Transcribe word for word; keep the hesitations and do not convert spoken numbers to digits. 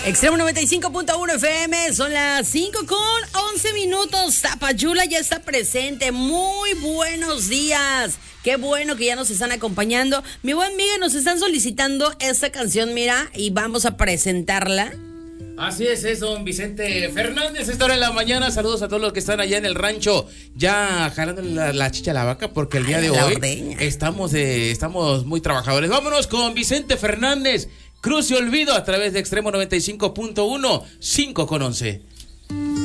Extremo noventa y cinco punto uno F M, son las cinco con once minutos. Tapachula ya está presente. Muy buenos días. Qué bueno que ya nos están acompañando. Mi buen Miguel, nos están solicitando esta canción, mira, y vamos a presentarla. Así es, es don Vicente Fernández. Esta hora en la mañana. Saludos a todos los que están allá en el rancho, ya jalando la, la chicha a la vaca, porque el día de hoy estamos, de, estamos muy trabajadores. Vámonos con Vicente Fernández. Cruz y Olvido a través de Extremo noventa y cinco punto uno, cinco con once.